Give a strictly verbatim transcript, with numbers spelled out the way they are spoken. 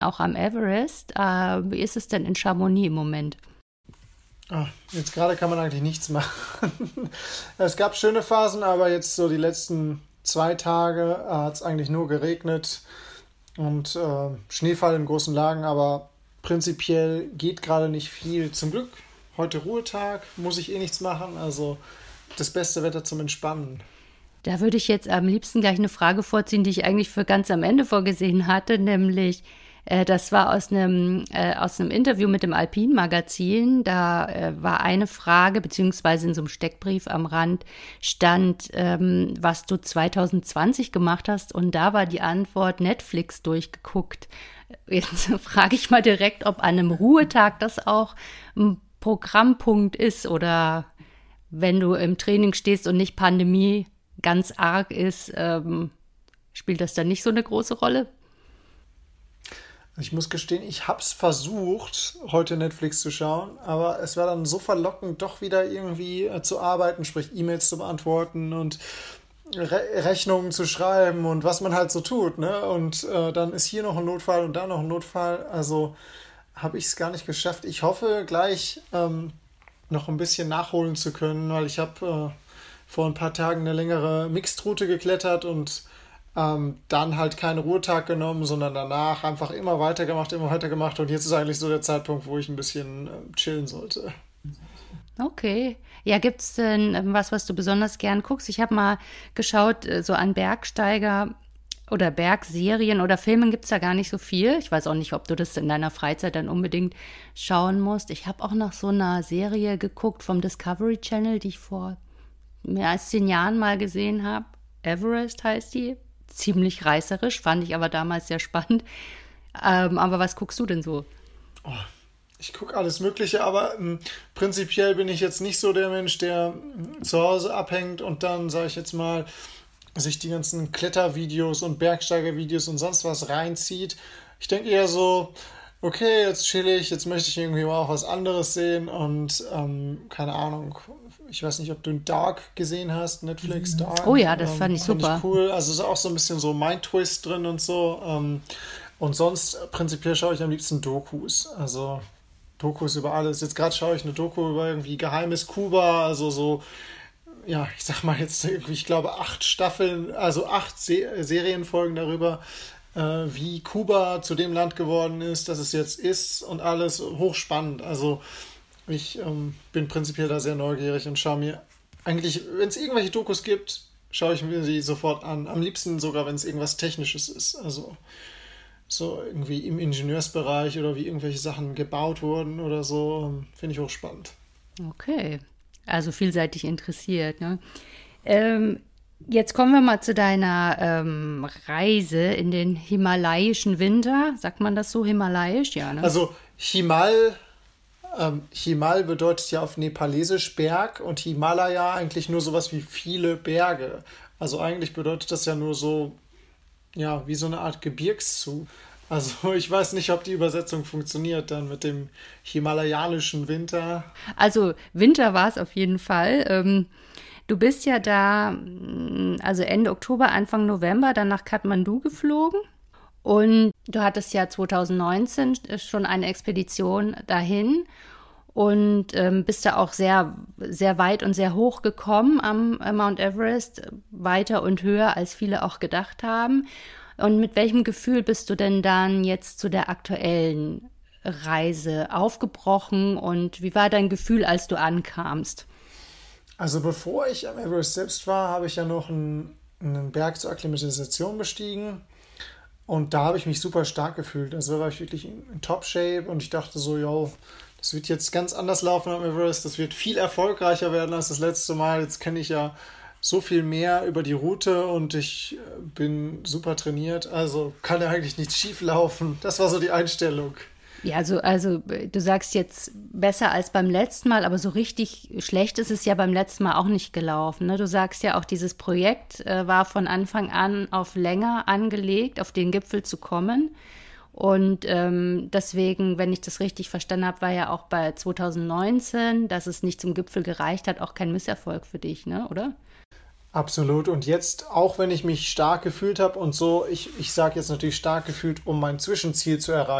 auch am Everest. Äh, wie ist es denn in Chamonix im Moment? Ach, jetzt gerade kann man eigentlich nichts machen. Es gab schöne Phasen, aber jetzt so die letzten zwei Tage äh, hat es eigentlich nur geregnet und äh, Schneefall in großen Lagen, aber prinzipiell geht gerade nicht viel. Zum Glück, heute Ruhetag, muss ich eh nichts machen, also das beste Wetter zum Entspannen. Da würde ich jetzt am liebsten gleich eine Frage vorziehen, die ich eigentlich für ganz am Ende vorgesehen hatte, nämlich, äh, das war aus einem, äh, aus einem Interview mit dem Alpin-Magazin. Da äh, war eine Frage, beziehungsweise in so einem Steckbrief am Rand stand, ähm, was du zwanzig zwanzig gemacht hast. Und da war die Antwort Netflix durchgeguckt. Jetzt frage ich mal direkt, ob an einem Ruhetag das auch ein Programmpunkt ist oder wenn du im Training stehst und nicht Pandemie ganz arg ist, ähm, spielt das dann nicht so eine große Rolle? Ich muss gestehen, ich habe es versucht, heute Netflix zu schauen, aber es war dann so verlockend, doch wieder irgendwie äh, zu arbeiten, sprich E-Mails zu beantworten und Re- Rechnungen zu schreiben und was man halt so tut, ne? Und äh, dann ist hier noch ein Notfall und da noch ein Notfall. Also habe ich es gar nicht geschafft. Ich hoffe gleich ähm, noch ein bisschen nachholen zu können, weil ich habe äh, vor ein paar Tagen eine längere Mixed-Route geklettert und ähm, dann halt keinen Ruhetag genommen, sondern danach einfach immer weitergemacht, immer weitergemacht. Und jetzt ist eigentlich so der Zeitpunkt, wo ich ein bisschen äh, chillen sollte. Okay. Ja, gibt es denn ähm, was, was du besonders gern guckst? Ich habe mal geschaut, äh, so an Bergsteiger oder Bergserien oder Filmen gibt es da gar nicht so viel. Ich weiß auch nicht, ob du das in deiner Freizeit dann unbedingt schauen musst. Ich habe auch nach so einer Serie geguckt vom Discovery Channel, die ich vor mehr als zehn Jahren mal gesehen habe. Everest heißt die. Ziemlich reißerisch, fand ich aber damals sehr spannend. Ähm, aber was guckst du denn so? Oh, ich gucke alles Mögliche, aber ähm, prinzipiell bin ich jetzt nicht so der Mensch, der ähm, zu Hause abhängt und dann, sage ich jetzt mal, sich die ganzen Klettervideos und Bergsteigervideos und sonst was reinzieht. Ich denke eher so, okay, jetzt chill ich, jetzt möchte ich irgendwie mal auch was anderes sehen und ähm, keine Ahnung, ich weiß nicht, ob du Dark gesehen hast, Netflix Dark. Oh ja, das ähm, fand ich fand super. ich cool, also ist auch so ein bisschen so Mind-Twist drin und so. Ähm, und sonst äh, prinzipiell schaue ich am liebsten Dokus, also Dokus über alles. Jetzt gerade schaue ich eine Doku über irgendwie geheimes Kuba, also so, ja, ich sag mal jetzt irgendwie, ich glaube, acht Staffeln, also acht Se- Serienfolgen darüber, äh, wie Kuba zu dem Land geworden ist, das es jetzt ist und alles hochspannend. Also ich ähm, bin prinzipiell da sehr neugierig und schaue mir eigentlich, wenn es irgendwelche Dokus gibt, schaue ich mir sie sofort an. Am liebsten sogar, wenn es irgendwas Technisches ist. Also so irgendwie im Ingenieursbereich oder wie irgendwelche Sachen gebaut wurden oder so, ähm, finde ich hochspannend. Okay, also vielseitig interessiert, ne? Ähm, jetzt kommen wir mal zu deiner ähm, Reise in den himalayischen Winter. Sagt man das so, himalayisch? Ja, ne? Also Himal, ähm, Himal bedeutet ja auf Nepalesisch Berg und Himalaya eigentlich nur sowas wie viele Berge. Also eigentlich bedeutet das ja nur so, ja, wie so eine Art Gebirgszug. Also ich weiß nicht, ob die Übersetzung funktioniert dann mit dem himalayanischen Winter. Also Winter war es auf jeden Fall. Ähm, du bist ja da, mm, also Ende Oktober, Anfang November, dann nach Kathmandu geflogen. Und du hattest ja zwanzig neunzehn schon eine Expedition dahin und ähm, bist da auch sehr, sehr weit und sehr hoch gekommen am äh, Mount Everest, weiter und höher, als viele auch gedacht haben. Und mit welchem Gefühl bist du denn dann jetzt zu der aktuellen Reise aufgebrochen und wie war dein Gefühl, als du ankamst? Also bevor ich am Everest selbst war, habe ich ja noch einen, einen Berg zur Akklimatisation bestiegen. Und da habe ich mich super stark gefühlt. Also da war ich wirklich in, in Top-Shape und ich dachte so, yo, das wird jetzt ganz anders laufen am Everest. Das wird viel erfolgreicher werden als das letzte Mal. Jetzt kenne ich ja so viel mehr über die Route und ich äh, bin super trainiert. Also kann ja eigentlich nichts schief laufen. Das war so die Einstellung. Ja, also, also du sagst jetzt besser als beim letzten Mal, aber so richtig schlecht ist es ja beim letzten Mal auch nicht gelaufen. Ne? Du sagst ja auch, dieses Projekt äh, war von Anfang an auf länger angelegt, auf den Gipfel zu kommen. Und ähm, deswegen, wenn ich das richtig verstanden habe, war ja auch bei zwanzig neunzehn, dass es nicht zum Gipfel gereicht hat, auch kein Misserfolg für dich, ne? Oder? Absolut. Und jetzt, auch wenn ich mich stark gefühlt habe und so, ich, ich sage jetzt natürlich stark gefühlt, um mein Zwischenziel zu erreichen.